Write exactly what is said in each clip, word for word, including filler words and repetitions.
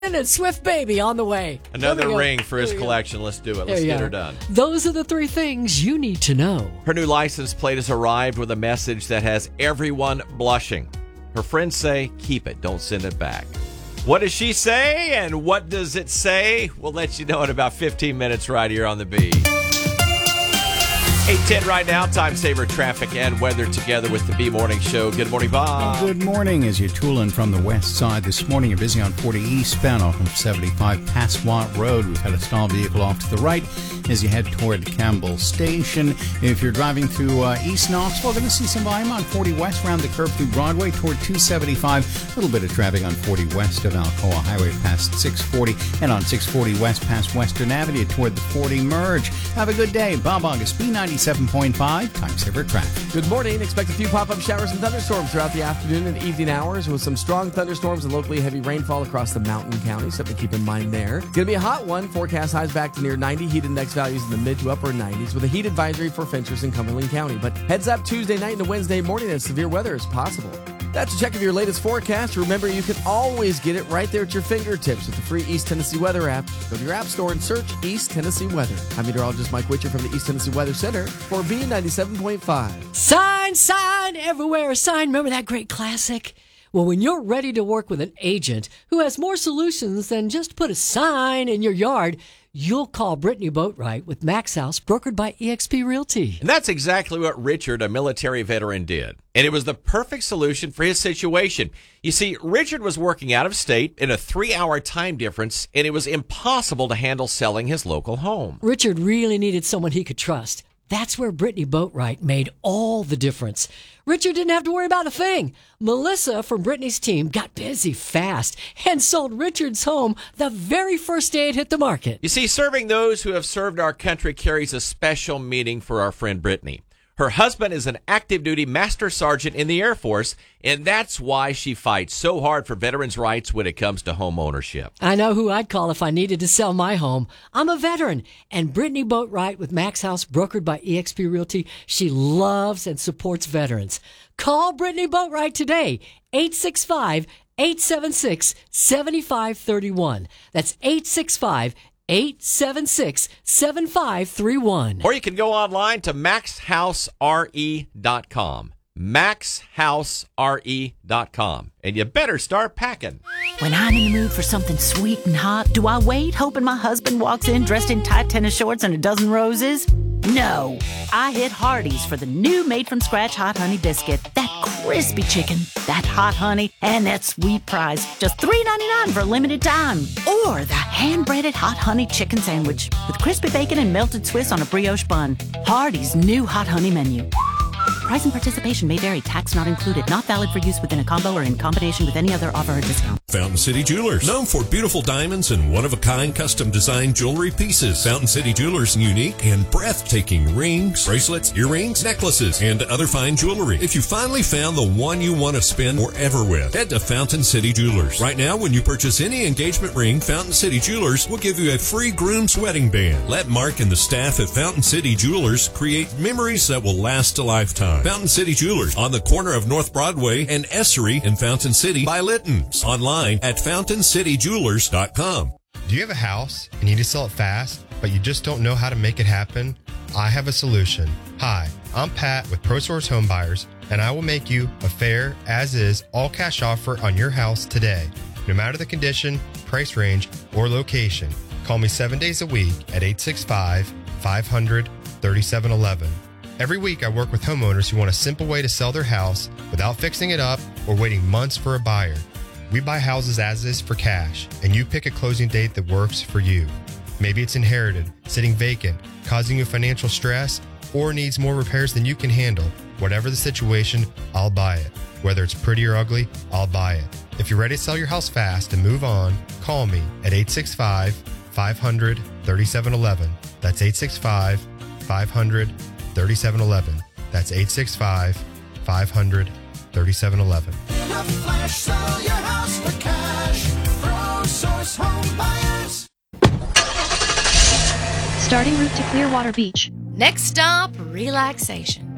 and Swift Baby on the way. Another ring for his collection. Let's do it. Let's get her done. Those are the three things you need to know. Her new license plate has arrived with a message that has everyone blushing. Her friends say, keep it, don't send it back. What does she say, and what does it say? We'll let you know in about fifteen minutes right here on the Bee. eight ten right now, time saver, traffic, and weather together with the Bee Morning Show. Good morning, Bob. Good morning. As you're tooling from the west side this morning, you're busy on forty eastbound off of seventy-five past Watt Road. We've had a stalled vehicle off to the right as you head toward Campbell Station. If you're driving through uh, East Knoxville, going to see some volume on forty west around the curve through Broadway toward two seventy-five. A little bit of traffic on forty west of Alcoa Highway past six forty, and on six forty west past Western Avenue toward the forty merge. Have a good day. Bob August, B ninety-seven point five, time saver traffic. Good morning. Expect a few pop-up showers and thunderstorms throughout the afternoon and evening hours with some strong thunderstorms and locally heavy rainfall across the mountain counties. Something to keep in mind there. It's going to be a hot one. Forecast highs back to near ninety. Heat index values in the mid to upper nineties with a heat advisory for Finchers in Cumberland County. But heads up Tuesday night into Wednesday morning as severe weather is possible. That's a check of your latest forecast. Remember, you can always get it right there at your fingertips with the free East Tennessee Weather app. Go to your app store and search East Tennessee Weather. I'm meteorologist Mike Witcher from the East Tennessee Weather Center for B ninety-seven point five. Sign, sign, everywhere a sign. Remember that great classic? Well, when you're ready to work with an agent who has more solutions than just put a sign in your yard, you'll call Brittany Boatwright with Max House, brokered by E X P Realty. And that's exactly what Richard, a military veteran, did. And it was the perfect solution for his situation. You see, Richard was working out of state in a three-hour time difference, and it was impossible to handle selling his local home. Richard really needed someone he could trust. That's where Brittany Boatwright made all the difference. Richard didn't have to worry about a thing. Melissa from Brittany's team got busy fast and sold Richard's home the very first day it hit the market. You see, serving those who have served our country carries a special meaning for our friend Brittany. Her husband is an active-duty master sergeant in the Air Force, and that's why she fights so hard for veterans' rights when it comes to home ownership. I know who I'd call if I needed to sell my home. I'm a veteran, and Brittany Boatwright with Max House, brokered by E X P Realty, she loves and supports veterans. Call Brittany Boatwright today, eight six five, eight seven six, seven five three one. That's eight six five, eight seven six, seven five three one. Or you can go online to max house r e dot com. max house r e dot com. And you better start packing. When I'm in the mood for something sweet and hot, do I wait hoping my husband walks in dressed in tight tennis shorts and a dozen roses? No. I hit Hardee's for the new made-from-scratch Hot Honey Biscuit. That crispy chicken, that hot honey, and that sweet prize. Just three ninety-nine for a limited time. Or the hand-breaded Hot Honey Chicken Sandwich with crispy bacon and melted Swiss on a brioche bun. Hardee's new Hot Honey menu. Price and participation may vary. Tax not included. Not valid for use within a combo or in combination with any other offer or discount. Fountain City Jewelers, known for beautiful diamonds and one-of-a-kind custom-designed jewelry pieces. Fountain City Jewelers' unique and breathtaking rings, bracelets, earrings, necklaces, and other fine jewelry. If you finally found the one you want to spend forever with, head to Fountain City Jewelers. Right now, when you purchase any engagement ring, Fountain City Jewelers will give you a free groom's wedding band. Let Mark and the staff at Fountain City Jewelers create memories that will last a lifetime. Fountain City Jewelers on the corner of North Broadway and Essery in Fountain City by Litton's. Online at fountain city jewelers dot com. Do you have a house and you need to sell it fast, but you just don't know how to make it happen? I have a solution. Hi, I'm Pat with ProSource Home Buyers, and I will make you a fair, as-is, all-cash offer on your house today. No matter the condition, price range, or location, call me seven days a week at eight six five, five hundred, thirty-seven eleven. Every week, I work with homeowners who want a simple way to sell their house without fixing it up or waiting months for a buyer. We buy houses as is for cash, and you pick a closing date that works for you. Maybe it's inherited, sitting vacant, causing you financial stress, or needs more repairs than you can handle. Whatever the situation, I'll buy it. Whether it's pretty or ugly, I'll buy it. If you're ready to sell your house fast and move on, call me at eight six five, five hundred, thirty-seven eleven. That's eight six five, five hundred, thirty-seven eleven. That's eight six five, five hundred, thirty-seven eleven. In a flash, sell your house for cash. ProSource Home Buyers. Starting route to Clearwater Beach. Next stop, relaxation.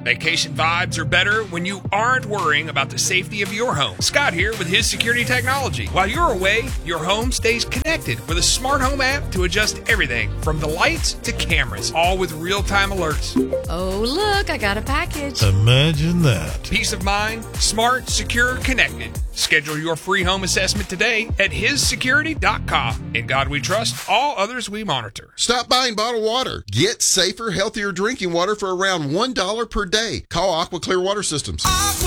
Vacation vibes are better when you aren't worrying about the safety of your home. Scott here with his security technology. While you're away, your home stays connected with a smart home app to adjust everything from the lights to cameras, all with real-time alerts. Oh, look, I got a package. Imagine that. Peace of mind, smart, secure, connected. Schedule your free home assessment today at his security dot com. In God we trust, all others we monitor. Stop buying bottled water. Get safer, healthier drinking water for around one dollar per day. Call Aqua Clear Water Systems.